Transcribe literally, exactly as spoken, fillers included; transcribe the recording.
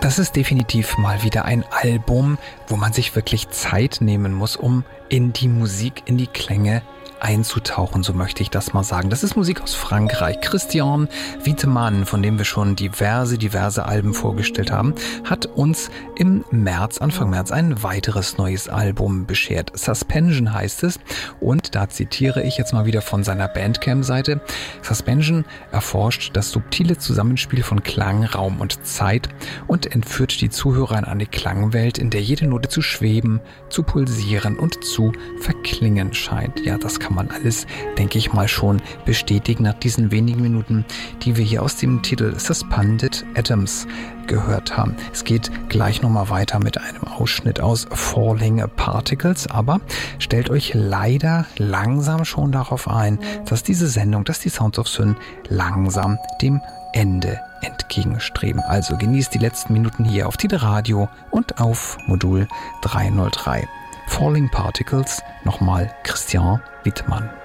Das ist definitiv mal wieder ein Album, wo man sich wirklich Zeit nehmen muss, um in die Musik, in die Klänge einzutauchen, so möchte ich das mal sagen. Das ist Musik aus Frankreich. Christian Wietemann, von dem wir schon diverse, diverse Alben vorgestellt haben, hat uns im März, Anfang März, ein weiteres neues Album beschert. Suspension heißt es und da zitiere ich jetzt mal wieder von seiner Bandcamp-Seite. Suspension erforscht das subtile Zusammenspiel von Klang, Raum und Zeit und entführt die Zuhörer in eine Klangwelt, in der jede Note zu schweben, zu pulsieren und zu verklingen scheint. Ja, das kann man alles, denke ich mal, schon bestätigen nach diesen wenigen Minuten, die wir hier aus dem Titel Suspended Atoms gehört haben. Es geht gleich nochmal weiter mit einem Ausschnitt aus Falling Particles, aber stellt euch leider langsam schon darauf ein, dass diese Sendung, dass die Sounds of Syn langsam dem Ende entgegenstreben. Also genießt die letzten Minuten hier auf Tide Radio und auf Modul dreihundertdrei. Falling Particles, nochmal Christian Wietemann.